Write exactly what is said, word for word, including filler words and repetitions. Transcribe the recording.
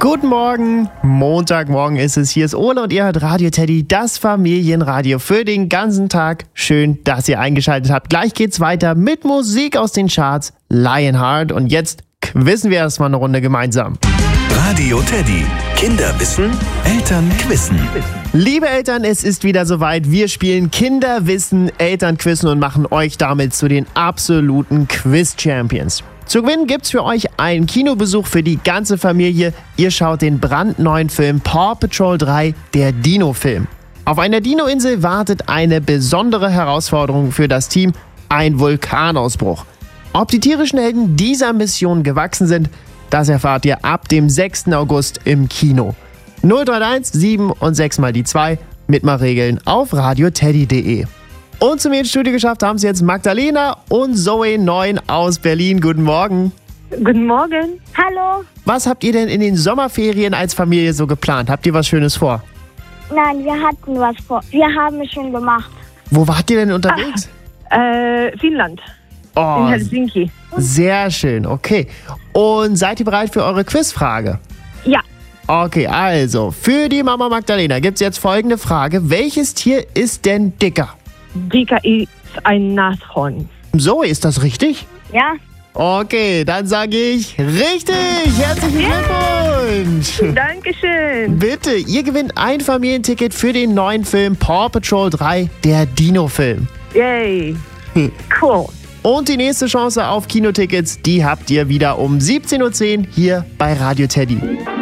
Guten Morgen, Montagmorgen ist es. Hier ist Ole und ihr hört Radio Teddy, das Familienradio für den ganzen Tag. Schön, dass ihr eingeschaltet habt. Gleich geht's weiter mit Musik aus den Charts, Lionheart. Und jetzt quizzen wir erstmal eine Runde gemeinsam. Radio Teddy. Kinder wissen, Eltern quizzen. Liebe Eltern, es ist wieder soweit. Wir spielen Kinderwissen, Elternquizzen und machen euch damit zu den absoluten Quiz-Champions. Zu gewinnen gibt's für euch einen Kinobesuch für die ganze Familie. Ihr schaut den brandneuen Film Paw Patrol drei, der Dino-Film. Auf einer Dino-Insel wartet eine besondere Herausforderung für das Team, ein Vulkanausbruch. Ob die tierischen Helden dieser Mission gewachsen sind, das erfahrt ihr ab dem sechsten August im Kino. null drei eins sieben und sechs mal die zwei, Mitmachregeln auf radioteddy punkt de. Und zum Studio geschafft haben es jetzt Magdalena und Zoe neun aus Berlin. Guten Morgen. Guten Morgen. Hallo. Was habt ihr denn in den Sommerferien als Familie so geplant? Habt ihr was Schönes vor? Nein, wir hatten was vor. Wir haben es schon gemacht. Wo wart ihr denn unterwegs? Ach, äh, Finnland. Oh, in Helsinki. Sehr schön, okay. Und seid ihr bereit für eure Quizfrage? Ja. Okay, also, für die Mama Magdalena gibt es jetzt folgende Frage. Welches Tier ist denn dicker? Dicker ist ein Nashorn. Zoe, ist das richtig? Ja. Okay, dann sage ich richtig. Herzlichen Glückwunsch. Dankeschön. Bitte, ihr gewinnt ein Familienticket für den neuen Film Paw Patrol drei, der Dino-Film. Yay. Cool. Und die nächste Chance auf Kinotickets, die habt ihr wieder um siebzehn Uhr zehn hier bei Radio Teddy.